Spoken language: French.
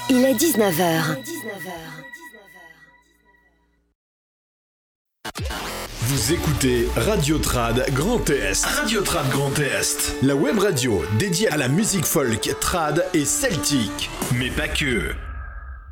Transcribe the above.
Il est 19h. Vous écoutez Radio Trad Grand Est. Radio Trad Grand Est. La web radio dédiée à la musique folk, trad et celtique. Mais pas que.